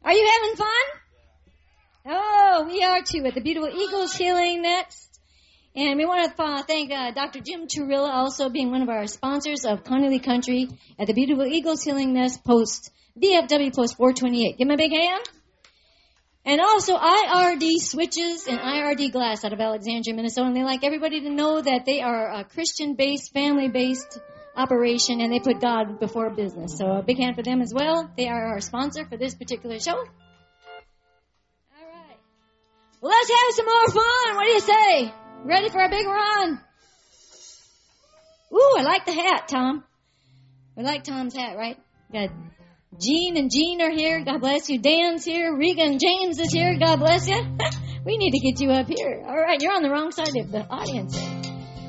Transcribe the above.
Are you having fun? Oh, we are too at the Beautiful Eagles Healing Nest. And we want to thank Dr. Jim Turilla also being one of our sponsors of Connolly Country at the Beautiful Eagles Healing Nest Post, VFW Post 428. Give him a big hand. And also IRD Switches and IRD Glass out of Alexandria, Minnesota. And they like everybody to know that they are a Christian-based, family-based operation, and they put God before business. So a big hand for them as well. They are our sponsor for this particular show. All right. Well, let's have some more fun. What do you say? Ready for a big run? Ooh, I like the hat, Tom. I like Tom's hat, right? Got Jean and Jean are here. God bless you. Dan's here. Regan James is here. God bless you. We need to get you up here. All right, you're on the wrong side of the audience.